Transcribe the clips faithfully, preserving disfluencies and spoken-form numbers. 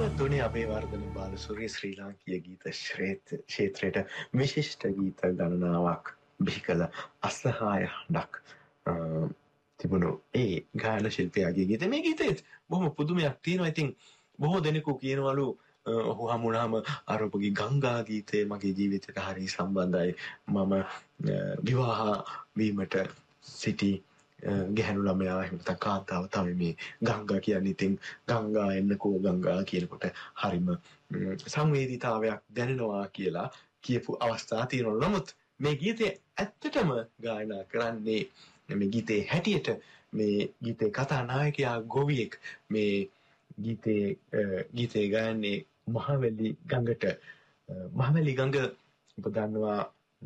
තුනේ අබේවර්ධන බාලසූරිය ශ්‍රී ලාංකීය ගීත ක්ෂේත්‍රයට විශිෂ්ට ගීත ගණනාවක් බිහි කළ අසහාය හඬක් තිබුණු ඒ ගායන ශිල්පියාගේ ගීත. මේ ගීතෙත් බොහොම පුදුමයක් තියෙනවා. ඉතින් බොහෝ දෙනෙකු කියනවලු ඔහු හමුුණාම අරපගේ ගංගා ගීතය මගේ ජීවිතයට හරි සම්බන්ධයි. මම විවාහ වීමට සිටි ගැහැණු ළමයා එහෙම නැත්නම් කාන්තාව තමයි මේ ගංගා කියන්නේ. ඉතින් ගංගා එන්නකෝ ගංගා කියනකොට හරිම සංවේදීතාවයක් දැනෙනවා කියලා කියපු අවස්ථා තියෙනවා. නමුත් මේ ගීතය ඇත්තටම ගායනා කරන්නේ මේ ගීතේ හැටියට මේ ගීතේ කතා නායකයා ගොවියෙක්. මේ ගීතේ ගීතේ ගායන්නේ මහවැලි ගඟට. මහවැලි ගඟ ඔබ දන්නවා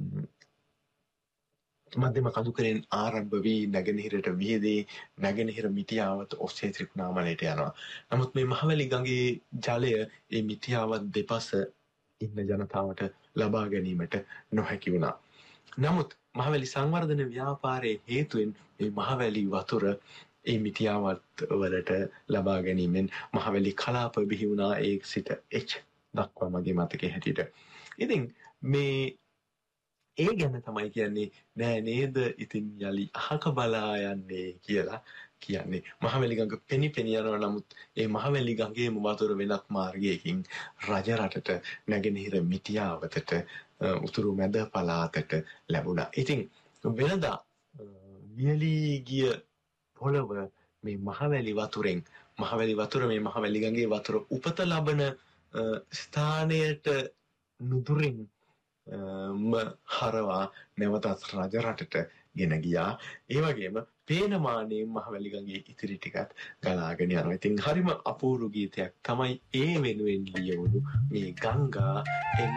මධ්‍යම කඳුකරෙන් ආරම්භ වී නැගෙනහිරට විහිදී නැගෙනහිර මිටියාවත ඔස්සේ ත්‍රිකුණාමලයට යනවා. නමුත් මේ මහවැලි ගඟේ ජලය ඒ මිටියාවත් දෙපස ඉන්න ජනතාවට ලබා ගැනීමට නොහැකි වුණා. නමුත් මහවැලි සංවර්ධන ව්‍යාපාරයේ හේතුවෙන් මේ මහවැලි වතුර ඒ මිටියාවත් වලට ලබා ගැනීමෙන් මහවැලි කලාප බිහි වුණා. ඒ සිට එච් දක්වා මගේ මතකයේ හැටියට. ඉතින් මේ ඒ ගැන තමයි කියන්නේ නෑ නේද ඉතින් යලි අහක බලා යන්නේ කියලා කියන්නේ. මහවැලි ගඟ පෙනි පෙනි යනවා. නමුත් ඒ මහවැලි ගඟේම වතුර වෙනත් මාර්ගයකින් රජ රටට නැගෙනහිර මිටියාවතට උතුරු මැද පළාතට ලැබුණා. ඉතින් වෙනදා වියලී ගිය පොළව මේ මහවැලි වතුරෙන් මහවැලි වතුර මේ මහවැලි ගඟේ වතුර උපත ලබන ස්ථානයට නුදුරින් ම හරවා නැවතත් රජ රටට ගෙන ගියා. ඒ වගේම පේනමානේ මහවැලි ගඟේ ඉතිරි ටිකත් ගලාගෙන යනවා. ඉතින් හරිම අපූර්ව ගීතයක් තමයි ඒ වෙනුවෙන් ලියවුණු මේ ගංගා